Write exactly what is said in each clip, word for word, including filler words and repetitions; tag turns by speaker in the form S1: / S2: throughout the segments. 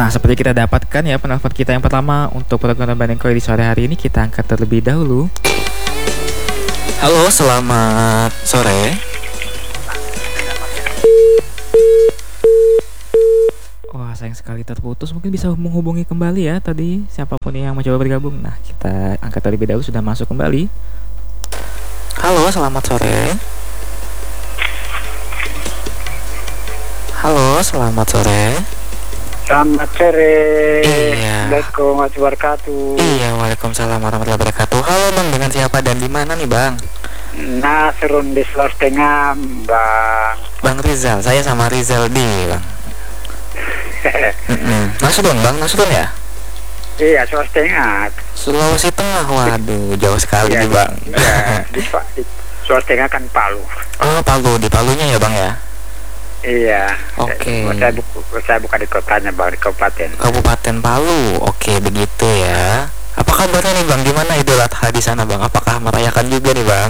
S1: Nah, seperti kita dapatkan ya penelpon kita yang pertama untuk program Bandeng Koi di sore hari ini, kita angkat terlebih dahulu. Halo, selamat sore. Wah, sayang sekali terputus. Mungkin bisa menghubungi kembali ya tadi siapapun yang mencoba bergabung. Nah, kita angkat terlebih dahulu, sudah masuk kembali. Halo, selamat sore. Halo, selamat sore.
S2: Selamat sore.
S1: Iya.
S2: Assalamualaikum warahmatullahi wabarakatuh.
S1: Iya, waalaikumsalam warahmatullahi wabarakatuh. Halo bang, dengan siapa dan di mana nih bang?
S2: Nasrun di Sulawesi Tengah, bang.
S1: Bang Rizal, saya sama Rizal di bang. Nasrun bang, Nasrun ya?
S2: Iya, Sulawesi Tengah.
S1: Sulawesi Tengah, waduh, jauh sekali
S2: Iya,
S1: nih bang.
S2: Iya, di, di Sulawesi Tengah kan Palu.
S1: Oh, Palu, di Palunya ya bang ya?
S2: Iya.
S1: Oke.
S2: Saya, bu saya bukan di kotanya, bang, di kabupaten.
S1: Kabupaten Palu, oke begitu ya. Apa kabarnya nih bang? Gimana Idul Adha di sana bang? Apakah merayakan juga nih bang?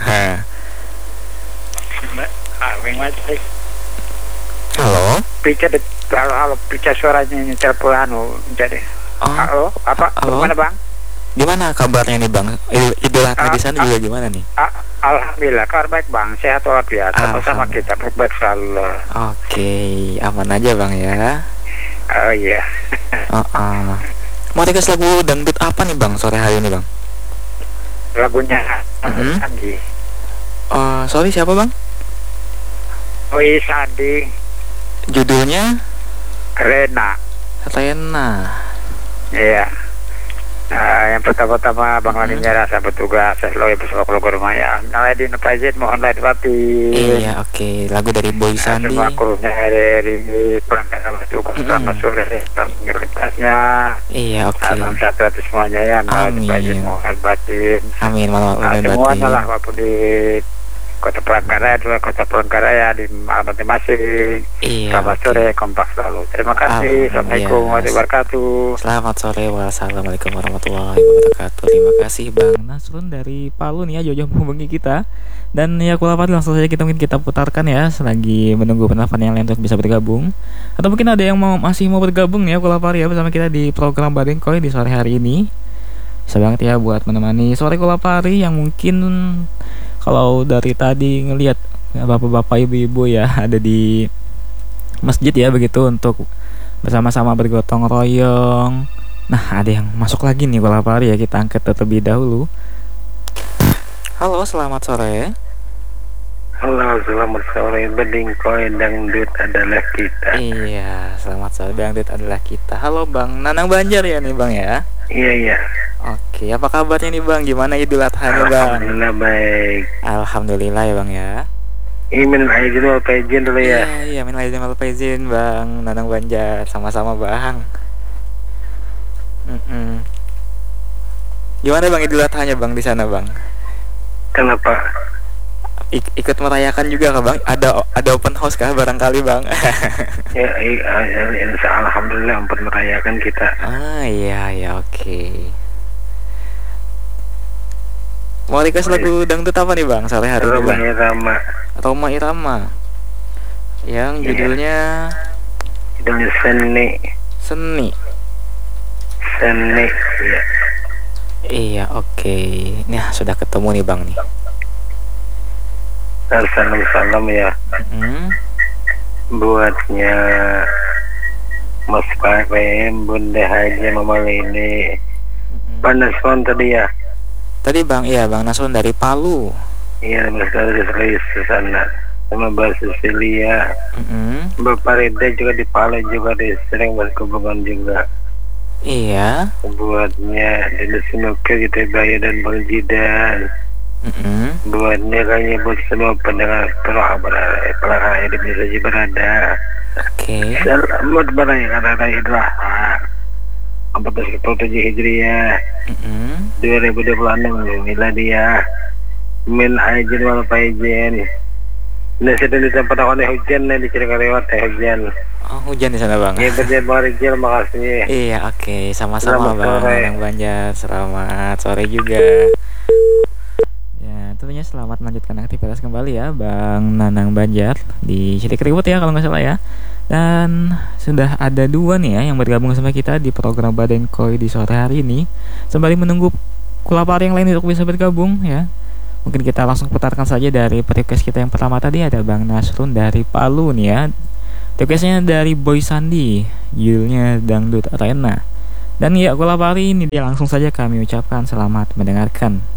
S1: Halo.
S2: Pica, halo, halo, pica suaranya ini telepon anu, jadi.
S1: Oh.
S2: Halo, apa?
S1: Halo.
S2: Gimana bang?
S1: Gimana kabarnya nih bang? Idul Adha di sana juga gimana nih?
S2: Alhamdulillah, kabar baik bang, sehat walafiat, sama-sama kita baik selalu.
S1: Oke, aman aja bang ya.
S2: Oh iya.
S1: uh -uh. Mau request lagu dangdut apa nih bang sore hari ini bang?
S2: Lagunya
S1: Mm-hmm.
S2: Sandi.
S1: Uh, sorry siapa bang?
S2: Oi Sandi.
S1: Judulnya?
S2: Rena.
S1: Rena.
S2: Iya. Nah, yang pertama-tama Bang Lani Nyara, saya bertugas selalu bersama keluarga rumah ya. Nalai di Nupajit, mohon lahir batin.
S1: Iya, oke. Okay. Lagu dari Boy Sandi.
S2: Semua krunya dari perangkat bertugas selamat sore, prioritasnya.
S1: Iya, oke. Okay.
S2: Salam sejahtera semuanya ya. Nalai di Nupajit, mohon lahir batin.
S1: Amin, mohon lahir batin.
S2: Semuanya lah, walaupun di Kota Palangkaraya, dua Kota Palangkaraya di alamat masing.
S1: Iya,
S2: selamat okay. sore, kompak selalu. Terima kasih. Assalamualaikum warahmatullahi wabarakatuh.
S1: Selamat sore, wassalamualaikum warahmatullahi wabarakatuh. Terima kasih Bang Nasrun dari Palu nih ya, jauh-jauh menghubungi kita. Dan ya Kulapari, langsung saja kita mungkin kita putarkan ya, selagi menunggu penelpon yang lain untuk bisa bergabung. Atau mungkin ada yang mau masih mau bergabung ya Kulapari ya bersama kita di program Bandeng Koi di sore hari ini. Bisa banget ya buat menemani sore Kulapari yang mungkin kalau dari tadi ngelihat bapak-bapak ibu-ibu ya ada di masjid ya begitu untuk bersama-sama bergotong royong. Nah, ada yang masuk lagi nih Kulapari ya, kita angkat terlebih dahulu. Halo, selamat sore.
S2: Halo, selamat sore. Bandeng Koi dangdut adalah kita.
S1: Iya, selamat sore, dangdut adalah kita. Halo Bang Nanang Banjar ya nih Bang ya.
S2: Iya iya.
S1: Oke, apa kabarnya nih Bang? Gimana Idul Adha-nya Bang?
S2: Alhamdulillah baik.
S1: Alhamdulillah ya Bang ya.
S2: Ini min aizin wal faizin dulu ya.
S1: Iya, iya min aizin wal faizin Bang Nanang Banjar, sama-sama Bang. Mm-mm. Gimana Bang Idul Adha-nya Bang di sana Bang?
S2: Kenapa?
S1: Ik- ikut merayakan juga kah Bang? Ada ada open house kah barangkali Bang?
S2: Ya, insya alhamdulillah untuk merayakan kita.
S1: Ah iya ya oke. Okay. Mau request lagu dangdut apa nih Bang sore hari ini Bang?
S2: Roma Irama.
S1: Roma Irama. Yang judulnya
S2: Judulnya Seni.
S1: Seni.
S2: Seni. Ya.
S1: Iya oke. Okay. Nah sudah ketemu nih Bang nih.
S2: Salam-salam ya.
S1: Hmm.
S2: Buatnya Mas Pem, Bunda Haji, Mama Lini.
S1: Hmm.
S2: Pak Nasron tadi ya?
S1: Tadi Bang, iya Bang Nasron dari Palu.
S2: Iya, Mas dari Sulawesi sana. Sama Mbak Cecilia.
S1: Hmm.
S2: Bapak Rida juga di Palu juga, di sering berhubungan juga.
S1: Iya.
S2: Buatnya Dede Sinuke gitu, Bayu dan Bang Jidan.
S1: Mm-hmm.
S2: Buatnya kayaknya buat semua pendengar pelahara pelahara di Indonesia berada.
S1: Oke. Okay.
S2: Selamat merayakan hari Idul Adha empat belas tujuh Hijriah
S1: mm-hmm.
S2: dua ribu dua puluh enam Miladiah. Min aijin wal faizin. Nah, sedang di tempat awalnya hujan nih di Cirkarewat ya hujan.
S1: Oh, hujan di sana Bang.
S2: Iya berjalan Bang Rizal, makasih.
S1: Iya oke, okay. Sama-sama Bang Nanang Banjar. Selamat sore juga. Ya, tentunya selamat melanjutkan aktivitas kembali ya Bang Nanang Banjar di Cilikriwut ya kalau nggak salah ya. Dan sudah ada dua nih ya yang bergabung sama kita di program Baden Koi di sore hari ini. Sembari menunggu kulapar yang lain untuk bisa bergabung ya, mungkin kita langsung putarkan saja dari request kita yang pertama tadi. Ada Bang Nasrun dari Palu nih ya. Requestnya dari Boy Sandi, judulnya Dangdut Arena. Dan ya kulapari ini dia langsung saja kami ucapkan selamat mendengarkan.